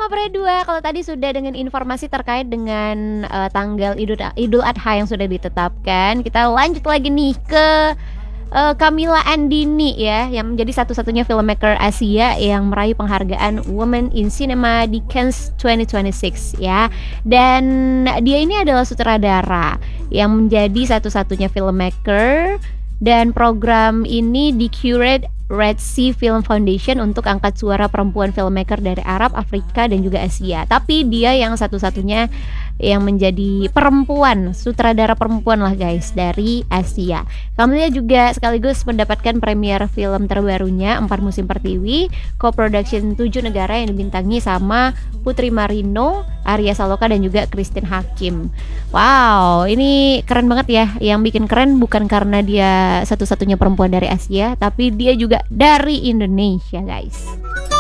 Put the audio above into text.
Sama Berdua. Kalau tadi sudah dengan informasi terkait dengan tanggal Idul Adha yang sudah ditetapkan, kita lanjut lagi nih ke Camilla Andini ya, yang menjadi satu-satunya filmmaker Asia yang meraih penghargaan Women in Cinema di Cannes 2026 ya. Dan dia ini adalah sutradara yang menjadi satu-satunya filmmaker, dan program ini di-curate Red Sea Film Foundation untuk angkat suara perempuan filmmaker dari Arab, Afrika, dan juga Asia. Tapi dia yang satu-satunya yang menjadi perempuan, sutradara perempuan lah guys, dari Asia. Camilla juga sekaligus mendapatkan premier film terbarunya 4 Musim Pertiwi, co-production 7 negara yang dibintangi sama Putri Marino, Arya Saloka, dan juga Christine Hakim. Wow, ini keren banget ya. Yang bikin keren bukan karena dia satu-satunya perempuan dari Asia, tapi dia juga dari Indonesia guys.